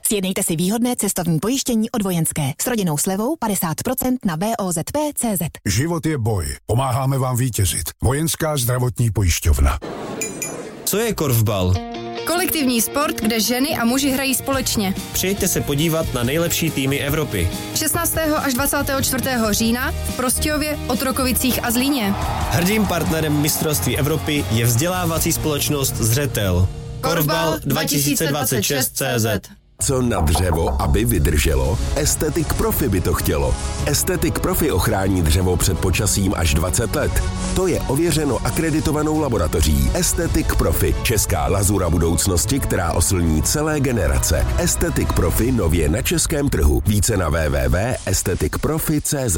Sjednejte si výhodné cestovní pojištění od Vojenské s rodinnou slevou 50% na VOZP.cz. Život je boj. Pomáháme vám vítězit. Vojenská zdravotní pojišťovna. Co je korfbal? Kolektivní sport, kde ženy a muži hrají společně. Přijďte se podívat na nejlepší týmy Evropy. 16. až 24. října v Prostějově, Otrokovicích a Zlíně. Hrdým partnerem mistrovství Evropy je vzdělávací společnost Zřetel. Korfbal 2026.cz. Co na dřevo, aby vydrželo? Aesthetic Profi by to chtělo. Aesthetic Profi ochrání dřevo před počasím až 20 let. To je ověřeno akreditovanou laboratoří. Aesthetic Profi, česká lazura budoucnosti, která oslní celé generace. Aesthetic Profi nově na českém trhu. Více na www.aestheticprofi.cz.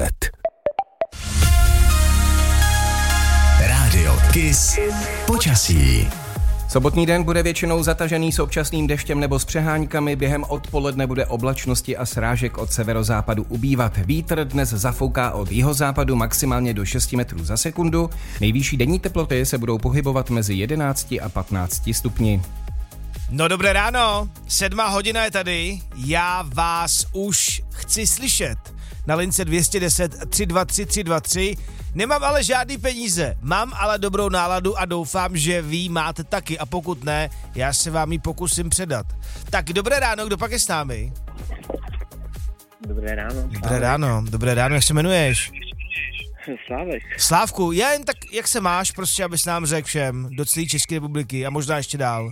Rádio Kiss počasí. Sobotní den bude většinou zatažený s občasným deštěm nebo s přehánkami, během odpoledne bude oblačnosti a srážek od severozápadu ubývat. Vítr dnes zafouká od jihozápadu maximálně do 6 metrů za sekundu, nejvyšší denní teploty se budou pohybovat mezi 11 a 15 stupni. No dobré ráno, 7 hodina je tady, já vás už chci slyšet. Na lince 210 323 323. Nemám ale žádný peníze, mám ale dobrou náladu a doufám, že vy máte taky a pokud ne, já se vám ji pokusím předat. Tak dobré ráno, kdo pak je s námi? Dobré ráno. Dobré ráno, jak se jmenuješ? Slávek. Slávku, já jen tak, jak se máš, prostě abys nám řekl všem, do celé České republiky a možná ještě dál.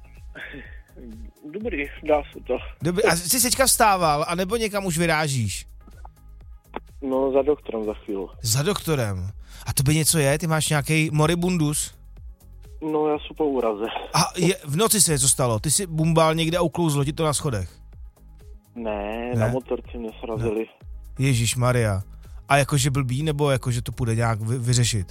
Dobrý, dá se to. Dobrý, a jsi teďka vstával, anebo někam už vyrážíš? No, za doktorem za chvíli. Za doktorem? A to by něco je? Ty máš nějaký moribundus? No, já jsem po úraze. A v noci se něco stalo? Ty jsi bumbal někde a uklouzlo ti to na schodech? Ne, na motorce mě srazili. No. Ježišmarja. A jakože blbý, nebo jakože to půjde nějak vyřešit?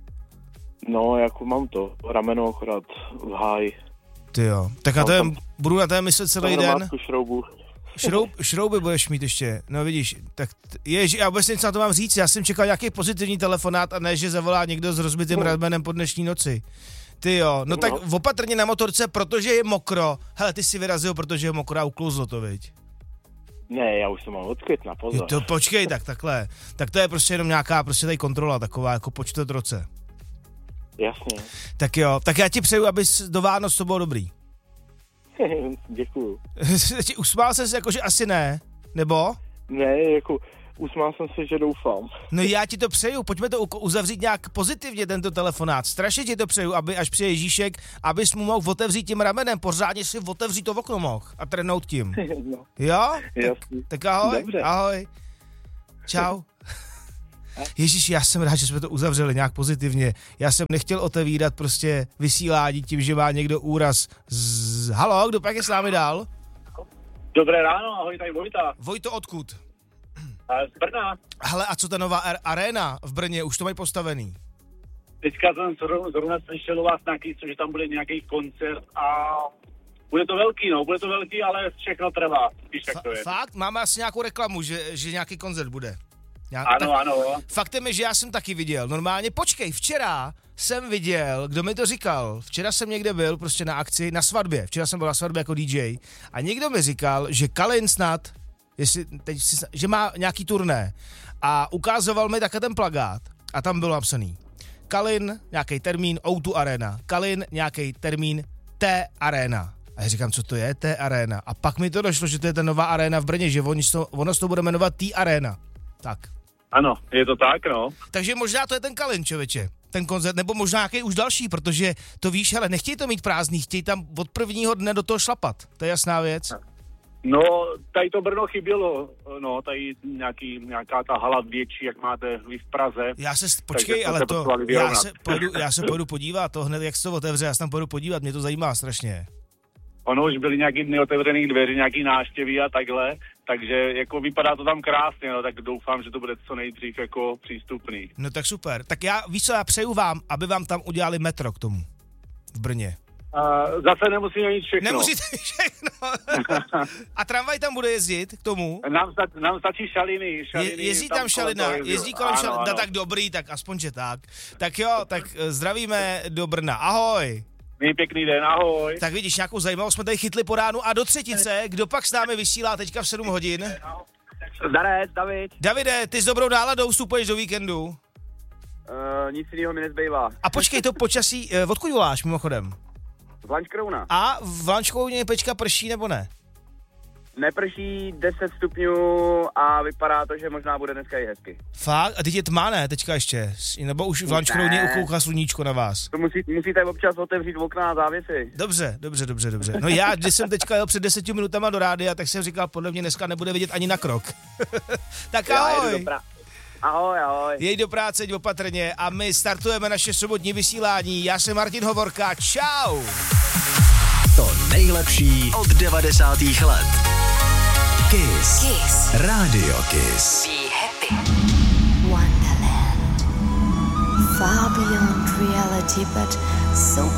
No, jako mám to. Rameno akorát v háji. Ty jo. Tak na to budu na to myslet celý den. Šroubu. Šrouby budeš mít ještě, no vidíš, tak já vůbec něco na to mám říct, já jsem čekal nějaký pozitivní telefonát a ne, že zavolá někdo s rozbitým ramenem po dnešní noci. Ty jo, no tak opatrně na motorce, protože je mokro. Hele, ty si vyrazil, protože je mokro a uklouzlo to, viď? Ne, já už jsem mal odkvětna, pozor. To počkej, tak takhle. Tak to je prostě jenom nějaká prostě tady kontrola taková, jako po čtvrtroce. Jasně. Tak jo, tak já ti přeju, abys do Vánoc to bylo dobrý. Děkuju. Usmál ses jako, že asi ne, nebo? Ne, jako usmál jsem se, že doufám. No já ti to přeju, pojďme to uzavřít nějak pozitivně, tento telefonát. Strašně ti to přeju, aby až přijde Ježíšek, abys mu mohl otevřít tím ramenem, pořádně si otevřít to okno mohl a trhnout tím. No. Jo? Jasný. Tak ahoj, dobře. ahoj. Čau. Ježíš, já jsem rád, že jsme to uzavřeli nějak pozitivně. Já jsem nechtěl otevírat prostě vysílání tím, že má někdo úraz. Haló, kdo pak je s námi dál? Dobré ráno, ahoj, tady Vojta. Vojto, odkud? Z Brna. Hele, a co ta nová arena v Brně, už to mají postavený? Teďka jsem zrovna slyšel u vás nějaký, že tam bude nějaký koncert a bude to velký, ale všechno trvá. Víš, jak to je. Fakt? Máme asi nějakou reklamu, že nějaký koncert bude. Ano. Faktem je, že já jsem taky viděl. Normálně, počkej, včera jsem viděl, kdo mi to říkal. Včera jsem někde byl prostě na akci, na svatbě. Včera jsem byl na svatbě jako DJ a někdo mi říkal, že Kalin snad, že má nějaký turné a ukázoval mi také ten plakát a tam bylo napsaný Kalin, nějaký termín O2 Arena, Kalin, nějaký termín T Arena. A já říkám, co to je T Arena? A pak mi to došlo, že to je ta nová arena v Brně, že ono se to bude jmenovat T Arena. Tak. Ano, je to tak, no. Takže možná to je ten Kalin, člověče, ten koncert, nebo možná nějaký už další, protože to víš, ale nechtějí to mít prázdný, chtějí tam od prvního dne do toho šlapat, to je jasná věc. No, tady to Brno chybělo, no, tady nějaká ta hala větší, jak máte vy v Praze. Počkej, ale to, já se půjdu podívat, to hned, jak se to otevře, já se tam půjdu podívat, mě to zajímá strašně. Ono už byly nějaký dny otevřených dveří, nějaký návštěvy a takhle, takže jako vypadá to tam krásně, no, tak doufám, že to bude co nejdřív jako přístupný. No tak super, tak víš co, já přeju vám, aby vám tam udělali metro k tomu, v Brně. Zase nemusíme mít všechno. Nemusíte mít všechno. A tramvaj tam bude jezdit k tomu? Nám stačí šaliny. Jezdí tam šalina, jezdí kolem šalina, tak dobrý, tak aspoň, že tak. Tak jo, tak zdravíme do Brna, ahoj. Měj pěkný den, ahoj. Tak vidíš, nějakou zajímavost jsme tady chytli po ránu a do třetice, kdo pak s námi vysílá teďka v 7 hodin? Zdarec, David. Davide, ty s dobrou náladou vstupuješ do víkendu? Nic jiného mi nezbývá. A počkej, to počasí, odkud voláš mimochodem? Z Lanškrouna. A v Lanškrouně Pečka prší nebo ne? Neprší 10 stupňů a vypadá to, že možná bude dneska i hezky. Fakt? A teď je tma, ne? Teďka ještě? Nebo už v Lanškrouně ukouká sluníčko na vás? To musíte občas otevřít okna a závěsy. Dobře. No já, když jsem teďka jel před 10 minutama do rádia, tak jsem říkal, podle mě dneska nebude vidět ani na krok. Tak ahoj. Ahoj. Jej do práce, jď opatrně a my startujeme naše sobotní vysílání. Já jsem Martin Hovorka, čau. To nejlepší od 90. let. Kiss. Radio Kiss. Be happy. Wonderland. Far beyond reality, but so